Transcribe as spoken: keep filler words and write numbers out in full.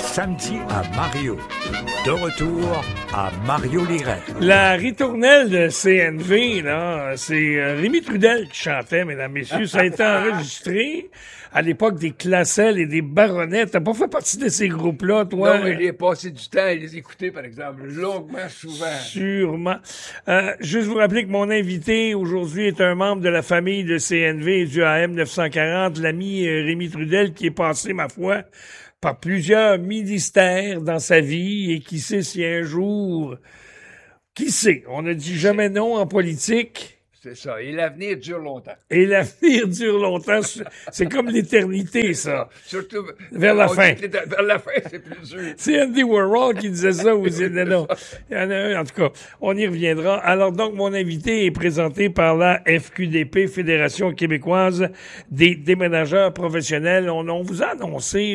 samedi à Mario. De retour à Mario Liret. La ritournelle de C N V, là, c'est euh, Rémi Trudel qui chantait, mesdames, messieurs. Ça a été enregistré à l'époque des Classel et des Baronnettes. T'as pas fait partie de ces groupes-là, toi? Non, mais j'ai passé du temps à les écouter, par exemple, longuement, souvent. Sûrement. Euh, juste vous rappeler que mon invité aujourd'hui est un membre de la famille de C N V et du A M neuf cent quarante, l'ami euh, Rémi Trudel, qui est passé, ma foi, par plusieurs ministères dans sa vie et qui sait si un jour... Qui sait? On ne dit jamais non en politique. C'est ça. Et l'avenir dure longtemps. Et l'avenir dure longtemps. C'est comme l'éternité, ça. Surtout vers la fin. Vers la fin, c'est plus dur. C'est Andy Warhol qui disait ça aussi. Non, non. Il y en a un, en tout cas. On y reviendra. Alors donc, mon invité est présenté par la F Q D P, Fédération québécoise des déménageurs professionnels. On, on vous a annoncé